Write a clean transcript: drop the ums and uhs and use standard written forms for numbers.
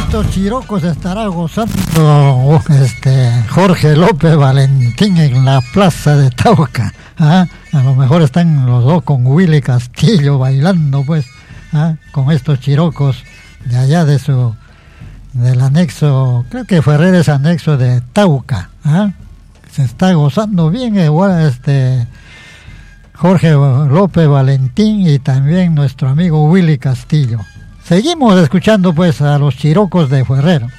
estos chirocos estará gozando Jorge López Valentín en la plaza de Tauca. ¿Ah? A lo mejor están los dos con Willy Castillo bailando, pues, con estos chirocos de allá del anexo, creo que Ferrer es anexo de Tauca. Se está gozando bien igual Jorge López Valentín y también nuestro amigo Willy Castillo. Seguimos escuchando pues a los chirocos de Ferrer.